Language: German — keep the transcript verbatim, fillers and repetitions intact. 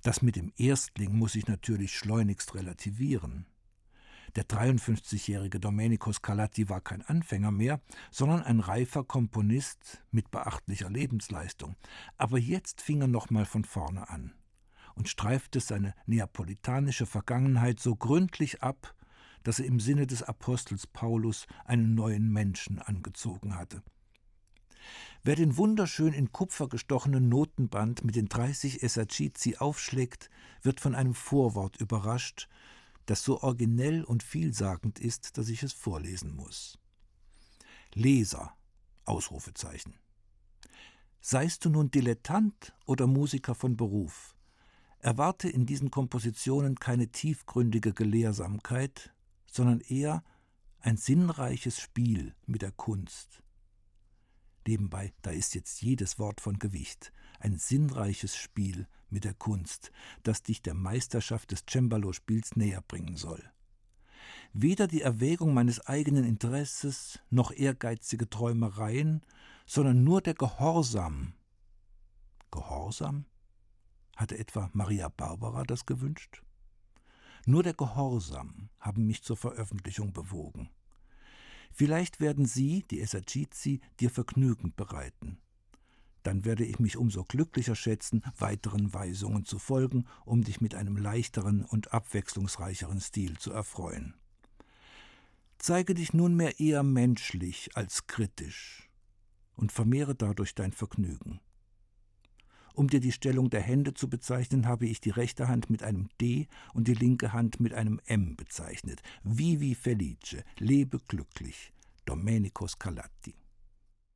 Das mit dem Erstling muss ich natürlich schleunigst relativieren. Der dreiundfünfzigjährige Domenico Scarlatti war kein Anfänger mehr, sondern ein reifer Komponist mit beachtlicher Lebensleistung. Aber jetzt fing er noch mal von vorne an und streifte seine neapolitanische Vergangenheit so gründlich ab, dass er im Sinne des Apostels Paulus einen neuen Menschen angezogen hatte. Wer den wunderschön in Kupfer gestochenen Notenband mit den dreißig Esercizi aufschlägt, wird von einem Vorwort überrascht, das so originell und vielsagend ist, dass ich es vorlesen muss. Leser, Ausrufezeichen. Seist du nun Dilettant oder Musiker von Beruf, erwarte in diesen Kompositionen keine tiefgründige Gelehrsamkeit, sondern eher ein sinnreiches Spiel mit der Kunst. Nebenbei, da ist jetzt jedes Wort von Gewicht. Ein sinnreiches Spiel mit der Kunst, das dich der Meisterschaft des Cembalo-Spiels näher bringen soll. Weder die Erwägung meines eigenen Interesses noch ehrgeizige Träumereien, sondern nur der Gehorsam. Gehorsam? Hatte etwa Maria Barbara das gewünscht? Nur der Gehorsam haben mich zur Veröffentlichung bewogen. Vielleicht werden sie, die Esercizi, dir Vergnügen bereiten. Dann werde ich mich umso glücklicher schätzen, weiteren Weisungen zu folgen, um dich mit einem leichteren und abwechslungsreicheren Stil zu erfreuen. Zeige dich nunmehr eher menschlich als kritisch und vermehre dadurch dein Vergnügen. Um dir die Stellung der Hände zu bezeichnen, habe ich die rechte Hand mit einem D und die linke Hand mit einem M bezeichnet. Vivi felice, lebe glücklich, Domenico Scarlatti.